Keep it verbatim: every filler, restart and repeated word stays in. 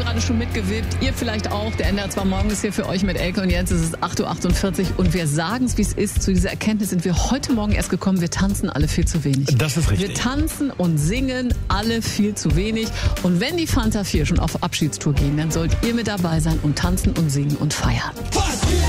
gerade schon mitgewippt. Ihr vielleicht auch. Der N D R zwei Morgen ist hier für euch mit Elke und jetzt ist es acht Uhr achtundvierzig und wir sagen es, wie es ist. Zu dieser Erkenntnis sind wir heute Morgen erst gekommen. Wir tanzen alle viel zu wenig. Das ist richtig. Wir tanzen und singen alle viel zu wenig. Und wenn die Fanta vier schon auf Abschiedstour gehen, dann sollt ihr mit dabei sein und tanzen und singen und feiern.